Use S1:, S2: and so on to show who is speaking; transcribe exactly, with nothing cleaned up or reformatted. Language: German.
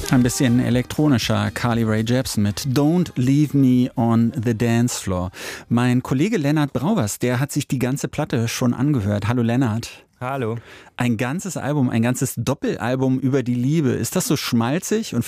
S1: Ein bisschen elektronischer Carly Rae Jepsen mit Don't Leave Me on the Dance Floor. Mein Kollege Lennart Brauers, der hat sich die ganze Platte schon angehört. Hallo Lennart.
S2: Hallo.
S1: Ein ganzes Album, ein ganzes Doppelalbum über die Liebe. Ist das so schmalzig und